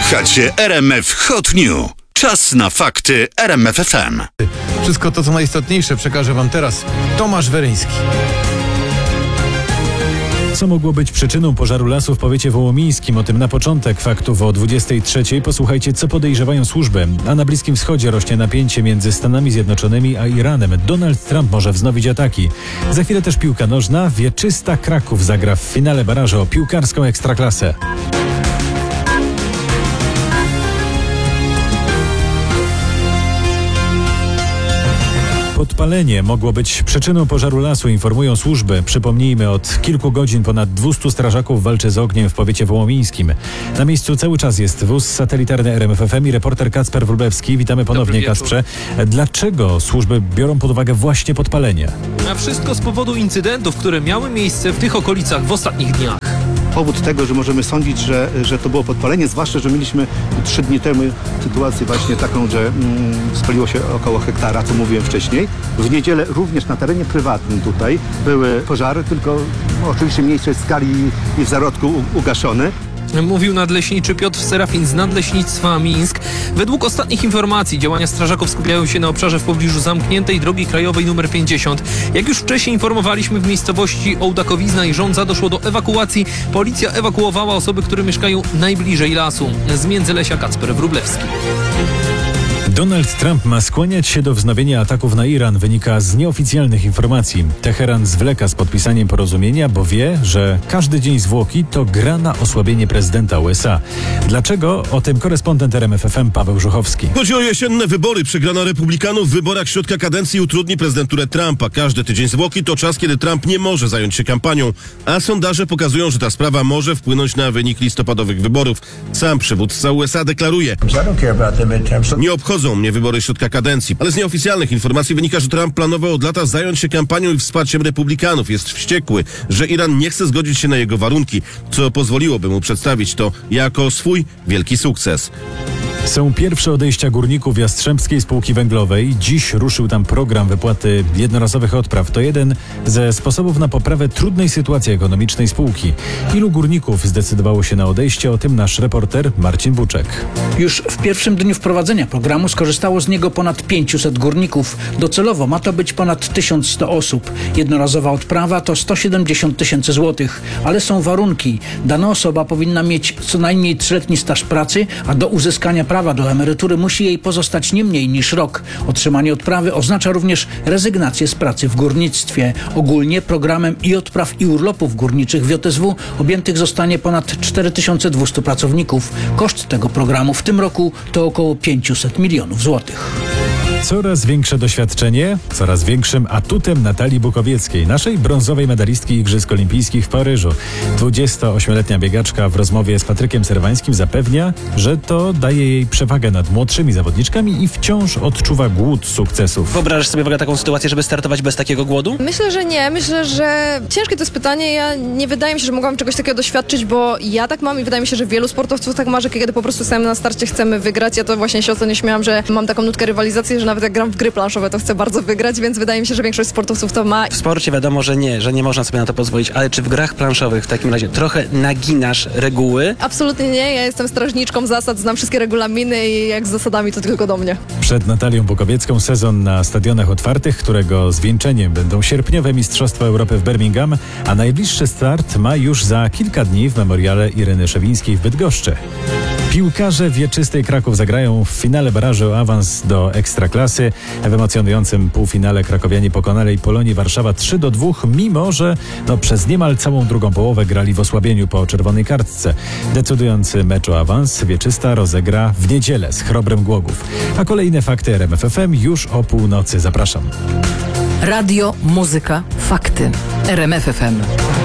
Słuchacie RMF Hot New. Czas na fakty RMF FM. Wszystko to, co najistotniejsze, przekaże wam teraz Tomasz Weryński. Co mogło być przyczyną pożaru lasu w powiecie wołomińskim? O tym na początek faktów o 23:00. Posłuchajcie, co podejrzewają służby. A na Bliskim Wschodzie rośnie napięcie między Stanami Zjednoczonymi a Iranem. Donald Trump może wznowić ataki. Za chwilę też piłka nożna. Wieczysta Kraków zagra w finale barażu o piłkarską ekstraklasę. Podpalenie mogło być przyczyną pożaru lasu, informują służby. Przypomnijmy, od kilku godzin ponad 200 strażaków walczy z ogniem w powiecie wołomińskim. Na miejscu cały czas jest wóz satelitarny RMF FM i reporter Kacper Wróblewski. Witamy ponownie, Kacprze. Dlaczego służby biorą pod uwagę właśnie podpalenie? A wszystko z powodu incydentów, które miały miejsce w tych okolicach w ostatnich dniach. Powód tego, że możemy sądzić, że to było podpalenie, zwłaszcza, że mieliśmy 3 dni temu sytuację właśnie taką, że spaliło się około hektara, co mówiłem wcześniej. W niedzielę również na terenie prywatnym tutaj były pożary, tylko oczywiście miejsce jest w skali i w zarodku ugaszone. Mówił nadleśniczy Piotr Serafin z Nadleśnictwa Mińsk. Według ostatnich informacji działania strażaków skupiają się na obszarze w pobliżu zamkniętej drogi krajowej nr 50. Jak już wcześniej informowaliśmy, w miejscowości Ołdakowizna i Żądza doszło do ewakuacji. Policja ewakuowała osoby, które mieszkają najbliżej lasu. Z Międzylesia Kacper Wróblewski. Donald Trump ma skłaniać się do wznowienia ataków na Iran, wynika z nieoficjalnych informacji. Teheran zwleka z podpisaniem porozumienia, bo wie, że każdy dzień zwłoki to gra na osłabienie prezydenta USA. Dlaczego? O tym korespondent RMF FM Paweł Żuchowski. Chodzi o jesienne wybory. Przegrana Republikanów w wyborach środka kadencji utrudni prezydenturę Trumpa. Każdy tydzień zwłoki to czas, kiedy Trump nie może zająć się kampanią, a sondaże pokazują, że ta sprawa może wpłynąć na wynik listopadowych wyborów. Sam przywódca USA deklaruje: nie obchodzą mnie wybory środka kadencji. Ale z nieoficjalnych informacji wynika, że Trump planował od lata zająć się kampanią i wsparciem Republikanów. Jest wściekły, że Iran nie chce zgodzić się na jego warunki, co pozwoliłoby mu przedstawić to jako swój wielki sukces. Są pierwsze odejścia górników Jastrzębskiej Spółki Węglowej. Dziś ruszył tam program wypłaty jednorazowych odpraw. To jeden ze sposobów na poprawę trudnej sytuacji ekonomicznej spółki. Ilu górników zdecydowało się na odejście? O tym nasz reporter Marcin Buczek. Już w pierwszym dniu wprowadzenia programu skorzystało z niego ponad 500 górników. Docelowo ma to być ponad 1100 osób. Jednorazowa odprawa to 170 tysięcy złotych. Ale są warunki. Dana osoba powinna mieć co najmniej 3-letni staż pracy, a do uzyskania prawa do emerytury musi jej pozostać nie mniej niż rok. Otrzymanie odprawy oznacza również rezygnację z pracy w górnictwie. Ogólnie programem i odpraw i urlopów górniczych w JSW objętych zostanie ponad 4200 pracowników. Koszt tego programu w tym roku to około 500 milionów złotych. Coraz większe doświadczenie, coraz większym atutem Natalii Bukowieckiej, naszej brązowej medalistki Igrzysk Olimpijskich w Paryżu. 28-letnia biegaczka w rozmowie z Patrykiem Serwańskim zapewnia, że to daje jej przewagę nad młodszymi zawodniczkami i wciąż odczuwa głód sukcesów. Wyobrażasz sobie w ogóle taką sytuację, żeby startować bez takiego głodu? Myślę, że nie. Myślę, że ciężkie to jest pytanie. Ja nie wydaje mi się, że mogłam czegoś takiego doświadczyć, bo ja tak mam i wydaje mi się, że wielu sportowców tak ma, że kiedy po prostu sami na starcie chcemy wygrać. Ja to właśnie się ostatnio śmiałam, że mam taką nutkę rywalizacji, że nawet jak gram w gry planszowe, to chcę bardzo wygrać, więc wydaje mi się, że większość sportowców to ma. W sporcie wiadomo, że nie można sobie na to pozwolić, ale czy w grach planszowych w takim razie trochę naginasz reguły? Absolutnie nie. Ja jestem strażniczką zasad, znam wszystkie regulaminy i jak z zasadami to tylko do mnie. Przed Natalią Bukowiecką sezon na stadionach otwartych, którego zwieńczeniem będą sierpniowe Mistrzostwa Europy w Birmingham, a najbliższy start ma już za kilka dni w memoriale Ireny Szewińskiej w Bydgoszczy. Piłkarze Wieczystej Kraków zagrają w finale barażu o awans do Ekstraklasy. W emocjonującym półfinale krakowianie pokonali Polonię Warszawa 3-2, mimo że przez niemal całą drugą połowę grali w osłabieniu po czerwonej kartce. Decydujący mecz o awans Wieczysta rozegra w niedzielę z Chrobrem Głogów. A kolejne fakty RMF FM już o północy. Zapraszam. Radio, muzyka, fakty. RMF FM.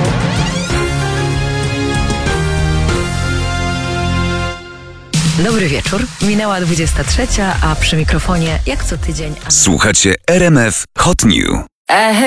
Dobry wieczór. Minęła 23, a przy mikrofonie jak co tydzień... Słuchacie RMF Hot New.